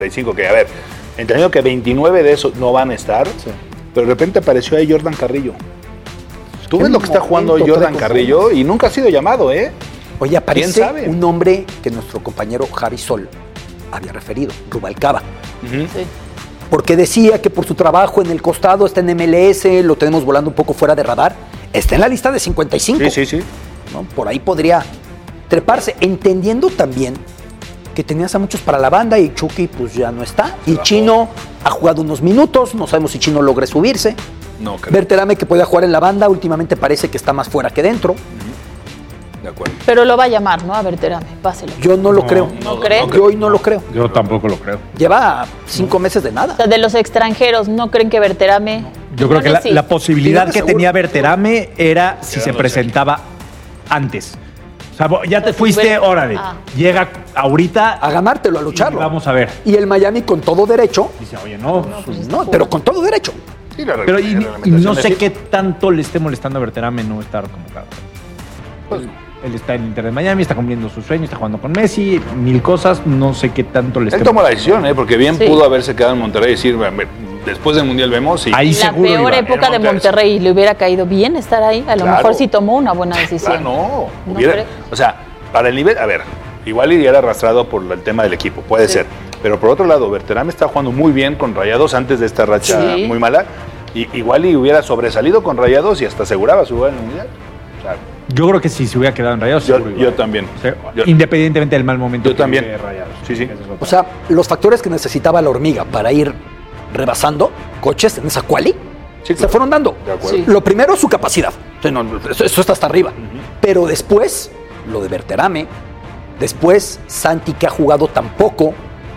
35, que a ver, entendiendo que 29 de esos no van a estar, pero de repente apareció ahí Jordan Carrillo. Tú ves lo que está jugando Jordan Carrillo y nunca ha sido llamado, ¿eh? Oye, aparece un nombre que nuestro compañero Javi Sol había referido, Rubalcaba. Sí. Porque decía que por su trabajo en el costado está en MLS, lo tenemos volando un poco fuera de radar, está en la lista de 55. Sí. ¿No? Por ahí podría treparse, entendiendo también que tenías a muchos para la banda y Chucky pues ya no está. Y Chino ha jugado unos minutos, no sabemos si Chino logre subirse. No, creo. Berterame, que podía jugar en la banda, últimamente parece que está más fuera que dentro. De acuerdo. Pero lo va a llamar, ¿no? A Berterame, páselo. Yo no lo creo. ¿No creen? Yo hoy no lo creo. Yo tampoco lo creo. Lleva 5 meses de nada. O sea, de los extranjeros, ¿no creen que Berterame? Yo creo que sí. la posibilidad que seguro. tenía Berterame era si se presentaba antes. O sea, ya te fuiste, órale. Llega ahorita A ganártelo, a lucharlo. Vamos a ver. Y el Miami con todo derecho. Dice, oye, no. No, pero con todo derecho. Sí, la Pero y no sé sí. qué tanto le esté molestando a Berterame no estar convocado. Pues, Él está en Inter de Miami, está cumpliendo su sueño, está jugando con Messi, 1000 cosas, no sé qué tanto le esté él tomó la molestando. decisión, porque bien pudo haberse quedado en Monterrey y decir, después del Mundial vemos. Y Ahí La seguro peor iba. época de En Monterrey. Monterrey, le hubiera caído bien estar ahí. A lo Claro. mejor sí tomó una buena decisión. no. ¿No Hubiera, cree? o sea, para el nivel, a ver, igual iría arrastrado por el tema del equipo, puede ser. Pero por otro lado, Berterame está jugando muy bien con Rayados antes de esta racha Sí. muy mala. Y igual y hubiera sobresalido con Rayados y hasta aseguraba su lugar en el Mundial. O sea, Yo creo que si se hubiera quedado en Rayados, seguro iba. yo también. O sea, Yo- independientemente del mal momento Yo que también. vive Rayados. Sí. Esa es otra. O sea, los factores que necesitaba la hormiga para ir rebasando coches en esa quali Sí, se claro. fueron dando. De acuerdo. Sí. Lo primero, su capacidad. O sea, no, eso está hasta arriba. Pero después, lo de Berterame. Después, Santi, que ha jugado tan poco.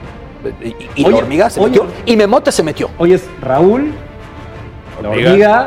Y Oye, la hormiga se oye. metió. Y Memote se metió. Hoy es Raúl, la Hormiga. hormiga,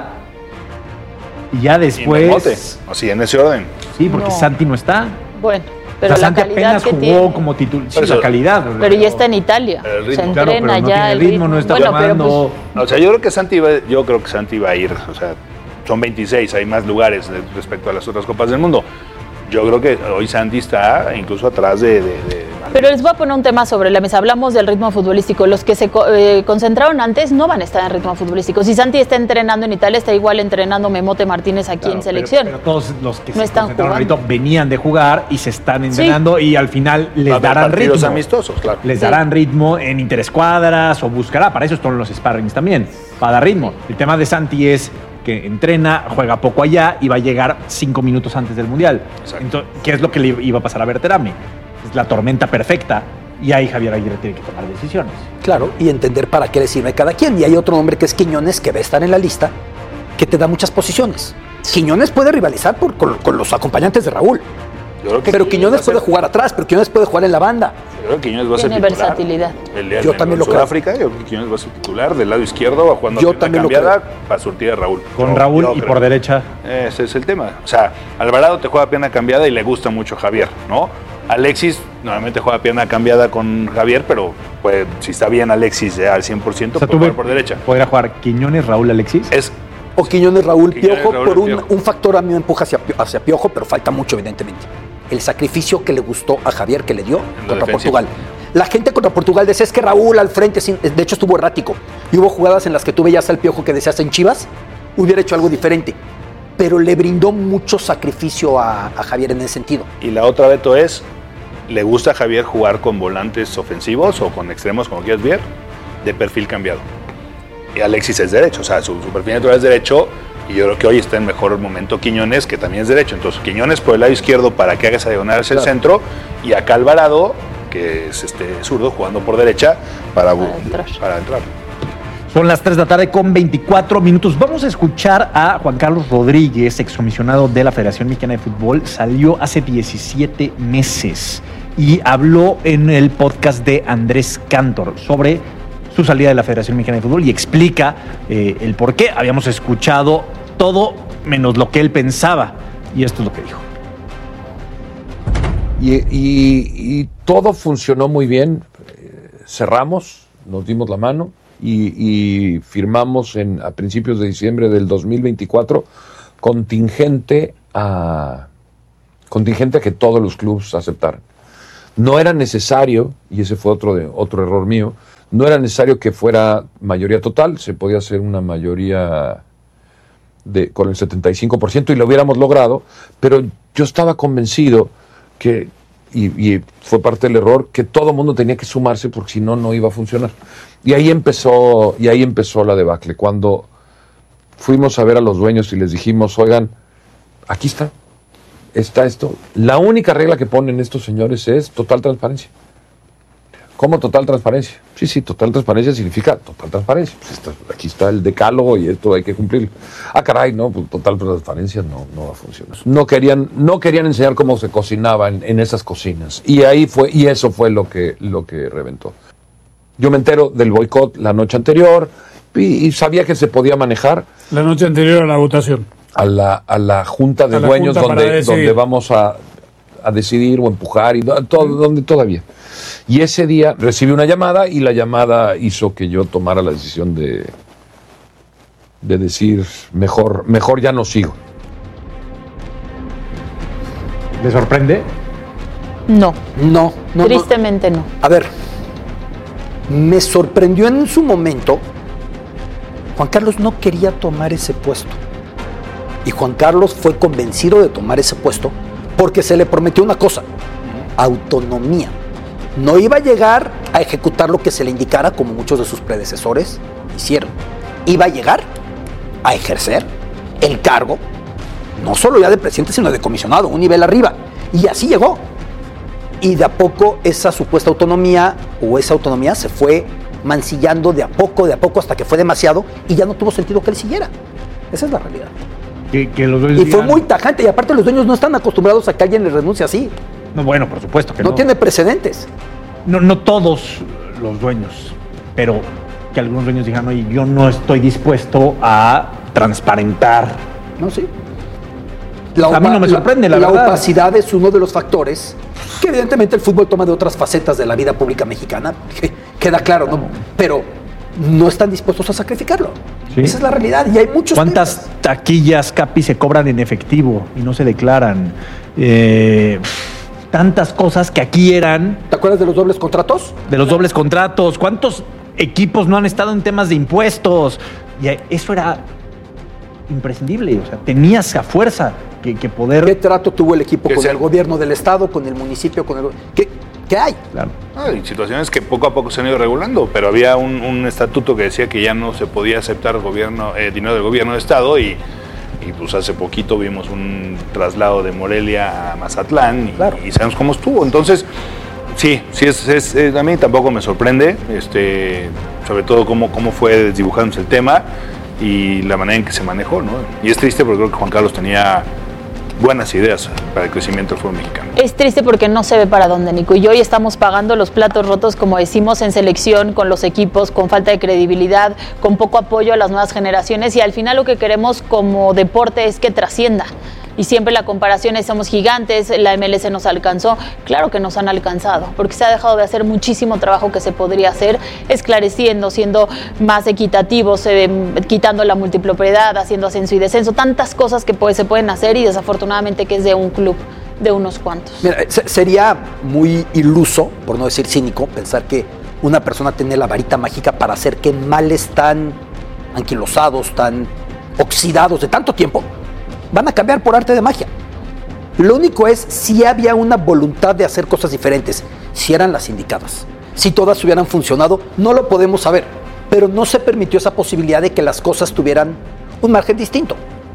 y ya Y después... Memote, así en ese orden. Sí, porque No. Santi no está. Bueno, O pero sea, la Santi calidad apenas que jugó tiene. como titular. Sí, Por eso- la calidad. Pero ya está en Italia. El ritmo. Se Claro, entrena pero no ya tiene el ritmo, no está Bueno, pero llamando. O sea, yo creo que Santi va a ir. O sea, son 26, hay más lugares respecto a las otras Copas del Mundo. Yo creo que hoy Santi está incluso atrás de Pero les voy a poner un tema sobre la mesa. Hablamos del ritmo futbolístico. Los que se concentraron antes no van a estar en ritmo futbolístico. Si Santi está entrenando en Italia, está igual entrenando Memote Martínez aquí en selección. Pero todos los que No se están concentraron jugando. ahorita venían de jugar y se están entrenando y al final les Va a haber darán partidos ritmo. amistosos, claro. Les Sí. darán ritmo en interescuadras o buscará. Para eso están los sparrings también, para dar ritmo. El tema de Santi es que entrena, juega poco allá y va a llegar 5 minutos antes del Mundial. Exacto. Entonces, ¿qué es lo que le iba a pasar a Berterame? Es la tormenta perfecta y ahí Javier Aguirre tiene que tomar decisiones. Claro, y entender para qué le sirve cada quien. Y hay otro hombre que es Quiñones, que va a estar en la lista, que te da muchas posiciones. Quiñones puede rivalizar con los acompañantes de Raúl. Yo creo que Pero Quiñones va a ser- puede jugar atrás, pero Quiñones puede jugar en la banda. Yo creo que Quiñones va a ser Tiene titular. versatilidad. Yo también lo creo. Sudáfrica, yo creo que Quiñones va a ser titular. Del lado izquierdo va jugando Yo a pierna también lo cambiada para surtir a Raúl. Con Yo Raúl y creo. por derecha. Ese es el tema. O sea, Alvarado te juega pierna cambiada y le gusta mucho a Javier, ¿no? Alexis normalmente juega pierna cambiada con Javier, pero pues, si está bien Alexis al 100%, O sea, puede tú jugar por derecha. podría jugar Quiñones, Raúl, Alexis. Es O Quiñones, Raúl, Quiñones, Piojo, Raúl, por Piojo. un factor a mí me empuja hacia Piojo, pero falta mucho, evidentemente. El sacrificio que le gustó a Javier, que le dio contra defensiva. Portugal. La gente contra Portugal decía, es que Raúl al frente, de hecho estuvo errático. Y hubo jugadas en las que tú veías al Piojo que decías en Chivas, hubiera hecho algo diferente. Pero le brindó mucho sacrificio a Javier en ese sentido. Y la otra, Beto, es, ¿le gusta a Javier jugar con volantes ofensivos o con extremos, como quieras ver, de perfil cambiado? Y Alexis es derecho, o sea, su perfil natural es derecho, y yo creo que hoy está en mejor momento Quiñones, que también es derecho. Entonces, Quiñones por el lado izquierdo para que haga esa diagonal hacia el centro, y acá Alvarado, que es zurdo, jugando por derecha para entrar. Son las 3 de la tarde con 24 minutos. Vamos a escuchar a Juan Carlos Rodríguez, excomisionado de la Federación Mexicana de Fútbol. Salió hace 17 meses y habló en el podcast de Andrés Cantor sobre su salida de la Federación Mexicana de Fútbol y explica el por qué. Habíamos escuchado todo menos lo que él pensaba y esto es lo que dijo. Y todo funcionó muy bien. Cerramos, nos dimos la mano y firmamos a principios de diciembre del 2024 contingente a que todos los clubes aceptaran. No era necesario, y ese fue otro error mío, no era necesario que fuera mayoría total, se podía hacer una mayoría con el 75% y lo hubiéramos logrado, pero yo estaba convencido que, y fue parte del error, que todo el mundo tenía que sumarse porque si no, no iba a funcionar. Y ahí empezó la debacle. Cuando fuimos a ver a los dueños y les dijimos, oigan, aquí está esto. La única regla que ponen estos señores es total transparencia. ¿Cómo total transparencia? Sí, total transparencia significa total transparencia. Pues aquí está el decálogo y esto hay que cumplirlo. Ah, caray, no, pues total transparencia no va a funcionar. No querían enseñar cómo se cocinaba en esas cocinas. Y eso fue lo que reventó. Yo me entero del boicot la noche anterior y sabía que se podía manejar. La noche anterior a la votación. A la junta de dueños donde vamos a decidir o empujar y donde todavía. Y ese día recibí una llamada y la llamada hizo que yo tomara la decisión de decir mejor ya no sigo. ¿Le sorprende? No. No. Tristemente no. A ver, me sorprendió en su momento. Juan Carlos no quería tomar ese puesto. Y Juan Carlos fue convencido de tomar ese puesto porque se le prometió una cosa: autonomía. No iba a llegar a ejecutar lo que se le indicara, como muchos de sus predecesores hicieron. Iba a llegar a ejercer el cargo, no solo ya de presidente, sino de comisionado, un nivel arriba. Y así llegó. Y de a poco esa supuesta autonomía o esa autonomía se fue mancillando de a poco, hasta que fue demasiado y ya no tuvo sentido que él siguiera. Esa es la realidad. Que los dueños fue muy tajante, y aparte los dueños no están acostumbrados a que alguien les renuncie así. No, bueno, por supuesto que no. No tiene precedentes. No todos los dueños, pero que algunos dueños digan, oye, yo no estoy dispuesto a transparentar. No, sí. A mí no me sorprende, la verdad. La opacidad es uno de los factores que evidentemente el fútbol toma de otras facetas de la vida pública mexicana, que queda claro, ¿no? Pero no están dispuestos a sacrificarlo. ¿Sí? Esa es la realidad y hay muchos ¿Cuántas taquillas, Capi, se cobran en efectivo y no se declaran? Tantas cosas que aquí eran... ¿Te acuerdas de los dobles contratos? De los dobles contratos. ¿Cuántos equipos no han estado en temas de impuestos? Y eso era imprescindible. O sea, tenías a fuerza que poder... ¿Qué trato tuvo el equipo con el gobierno del estado, con el municipio, con el... ¿Qué hay? Claro. Hay situaciones que poco a poco se han ido regulando, pero había un estatuto que decía que ya no se podía aceptar dinero del gobierno del estado y pues hace poquito vimos un traslado de Morelia a Mazatlán y sabemos cómo estuvo. Entonces, sí, a mí tampoco me sorprende, sobre todo cómo fue desdibujándose el tema y la manera en que se manejó, ¿no? Y es triste porque creo que Juan Carlos tenía buenas ideas para el crecimiento del fútbol mexicano. Es triste porque no se ve para dónde, Nico. Y hoy estamos pagando los platos rotos, como decimos, en selección, con los equipos, con falta de credibilidad, con poco apoyo a las nuevas generaciones. Y al final lo que queremos como deporte es que trascienda. Y siempre la comparación es: somos gigantes, la MLS nos alcanzó. Claro que nos han alcanzado, porque se ha dejado de hacer muchísimo trabajo que se podría hacer, esclareciendo, siendo más equitativos, quitando la multipropiedad, haciendo ascenso y descenso, tantas cosas que se pueden hacer y desafortunadamente que es de un club, de unos cuantos. Mira, sería muy iluso, por no decir cínico, pensar que una persona tiene la varita mágica para hacer que males tan anquilosados, tan oxidados de tanto tiempo, van a cambiar por arte de magia. Lo único es si había una voluntad de hacer cosas diferentes, si eran las indicadas. Si todas hubieran funcionado, no lo podemos saber, pero no se permitió esa posibilidad de que las cosas tuvieran un margen distinto.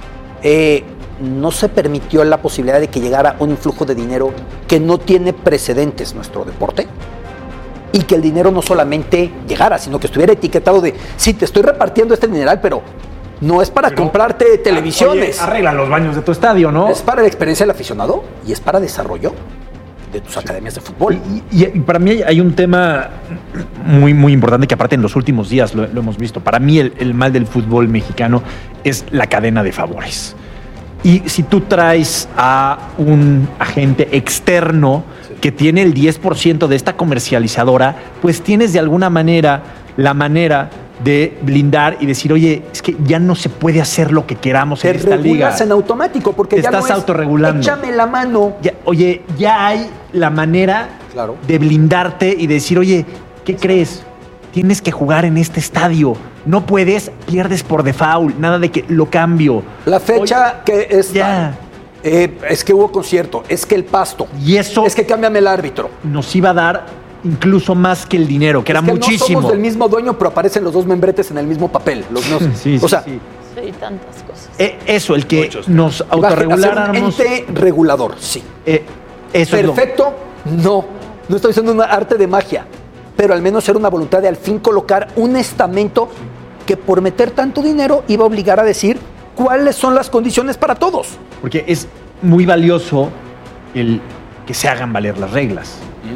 No se permitió la posibilidad de que llegara un influjo de dinero que no tiene precedentes en nuestro deporte, y que el dinero no solamente llegara, sino que estuviera etiquetado de: sí, te estoy repartiendo este dineral, pero no es para comprarte televisiones. Oye, arregla los baños de tu estadio, ¿no? Es para la experiencia del aficionado y es para desarrollo de tus academias de fútbol. Y para mí hay un tema muy, muy importante que aparte en los últimos días lo hemos visto. Para mí el mal del fútbol mexicano es la cadena de favores. Y si tú traes a un agente externo que tiene el 10% de esta comercializadora, pues tienes de alguna manera la manera de blindar y decir: oye, es que ya no se puede hacer lo que queramos en esta liga. Te regulas en automático porque te ya estás no es autorregulando. Échame la mano. Ya hay la manera Claro. de blindarte y decir, oye, ¿qué crees? Tienes que jugar en este estadio. No puedes, pierdes por default. Nada de que lo cambio. La fecha que es... Ya. Es que hubo concierto, es que el pasto. Y eso Es que cámbiame el árbitro. nos iba a dar incluso más que el dinero, que era Es que muchísimo. No somos del mismo dueño, pero aparecen los dos membretes en el mismo papel. Sí, o sea, sí. Sí, tantas cosas. Eso, el que Muchos. nos hacer un autorreguláramos. ente regulador, sí. Eso es lo- Perfecto, no. No estoy diciendo una arte de magia, pero al menos era una voluntad de al fin colocar un estamento que por meter tanto dinero iba a obligar a decir cuáles son las condiciones para todos. Porque es muy valioso el que se hagan valer las reglas.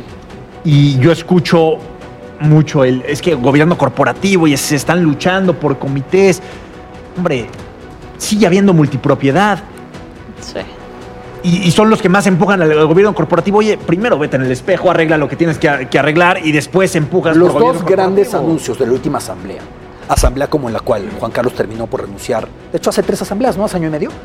Y yo escucho mucho es que gobierno corporativo y se están luchando por comités. Hombre, sigue habiendo multipropiedad. Sí. Y son los que más empujan al gobierno corporativo. Oye, primero vete en el espejo, arregla lo que tienes que arreglar y después empujas Los por dos gobierno grandes corporativo. anuncios de la última asamblea como en la cual Juan Carlos terminó por renunciar, de hecho hace 3 asambleas, ¿no? Hace año y medio.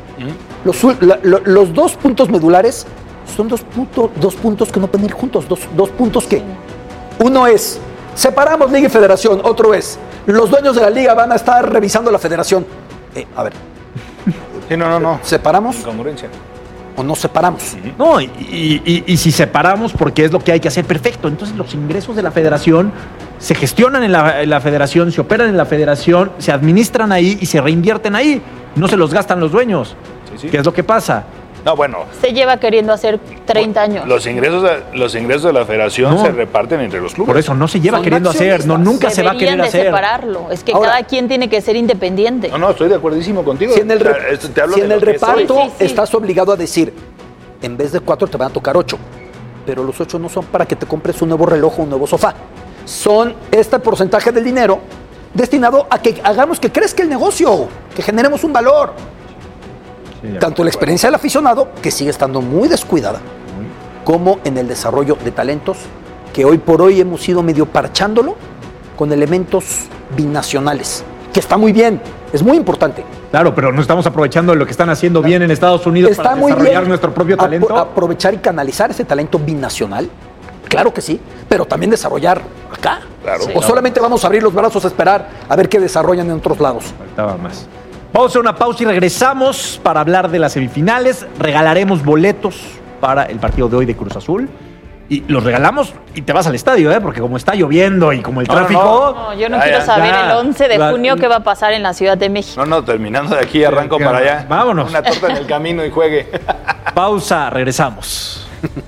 Los 2 puntos medulares son dos puntos que no pueden ir juntos, dos puntos que uno es separamos liga y federación, otro es los dueños de la liga van a estar revisando la federación. A ver, Sí, no. ¿separamos Incongruencia. o no separamos? No, y si separamos, porque es lo que hay que hacer, perfecto. Entonces los ingresos de la federación se gestionan en la federación, se operan en la federación, se administran ahí y se reinvierten ahí. No se los gastan los dueños. Sí. ¿Qué es lo que pasa? No, bueno. Se lleva queriendo hacer 30 años. Los ingresos de la federación No. se reparten entre los clubes. Por eso no se lleva Son queriendo hacer, no, accionistas. nunca se va a querer Deberían de hacer. separarlo. Es que Ahora- cada quien tiene que ser independiente. No, estoy de acuerdísimo contigo. Si en el, O sea, te hablo si de en lo el que es hoy. reparto Sí. estás obligado a decir, en vez de 4 te van a tocar 8, pero los 8 no son para que te compres un nuevo reloj o un nuevo sofá. Son este porcentaje del dinero destinado a que hagamos que crezca el negocio, que generemos un valor. Tanto la experiencia del aficionado, que sigue estando muy descuidada, como en el desarrollo de talentos, que hoy por hoy hemos ido medio parchándolo con elementos binacionales, que está muy bien, es muy importante. Claro, pero no estamos aprovechando lo que están haciendo bien en Estados Unidos Está para muy desarrollar bien nuestro propio talento. aprovechar y canalizar ese talento binacional, claro que sí, pero también desarrollar acá. Claro. O solamente vamos a abrir los brazos a esperar a ver qué desarrollan en otros lados. Faltaba más. Vamos a hacer una pausa y regresamos para hablar de las semifinales. Regalaremos boletos para el partido de hoy de Cruz Azul. Y los regalamos y te vas al estadio, porque como está lloviendo y como el No, tráfico... No, yo no Ya, quiero ya, saber ya. el 11 de La- junio qué va a pasar en la Ciudad de México. No, terminando de aquí arranco para allá. Vámonos. Una torta en el camino y juegue. Pausa, regresamos.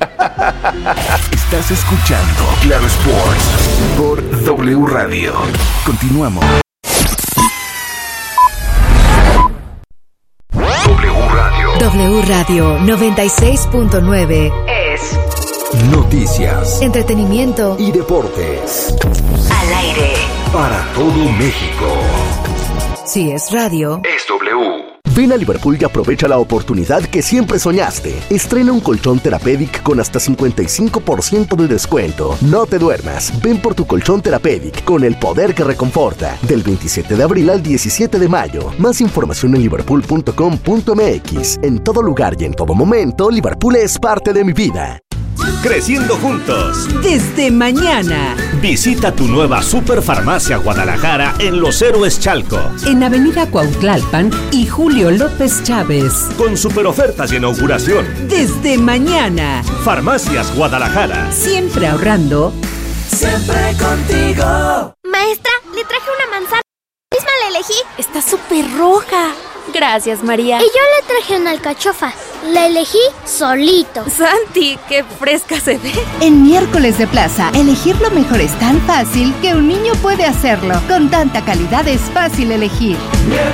Estás escuchando Claro Sports por W Radio. Continuamos. W Radio 96.9 es Noticias entretenimiento y deportes al aire. para todo México. Si es radio, Es W. Ven a Liverpool y aprovecha la oportunidad que siempre soñaste. Estrena un colchón Therapeutic con hasta 55% de descuento. No te duermas. Ven por tu colchón Therapeutic con el poder que reconforta. Del 27 de abril al 17 de mayo. Más información en liverpool.com.mx. En todo lugar y en todo momento, Liverpool es parte de mi vida. Creciendo juntos. desde mañana, Visita tu nueva Superfarmacia Guadalajara en Los Héroes Chalco. en Avenida Cuautlalpan y Julio López Chávez. Con super ofertas de inauguración. Desde mañana, Farmacias Guadalajara. siempre ahorrando. Maestra, le traje una manzana. Misma la elegí. Está súper roja. Gracias, María. Y yo le traje una alcachofa. La elegí solito. Santi, qué fresca se ve. En miércoles de plaza, elegir lo mejor es tan fácil que un niño puede hacerlo. Con tanta calidad es fácil elegir.